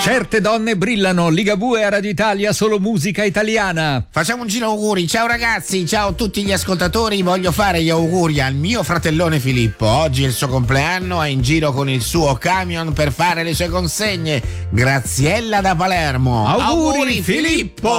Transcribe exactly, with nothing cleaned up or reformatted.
Certe donne brillano, Ligabue a Radio Italia, solo musica italiana. Facciamo un giro auguri, ciao ragazzi, ciao a tutti gli ascoltatori, voglio fare gli auguri al mio fratellone Filippo, oggi è il suo compleanno, è in giro con il suo camion per fare le sue consegne. Graziella da Palermo. Auguri, auguri Filippo!